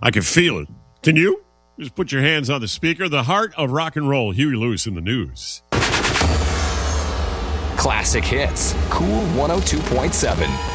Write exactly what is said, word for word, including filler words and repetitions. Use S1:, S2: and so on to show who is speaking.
S1: I can feel it. Can you? Just put your hands on the speaker. The heart of rock and roll, Huey Lewis in the news.
S2: Classic hits. Cool one oh two point seven.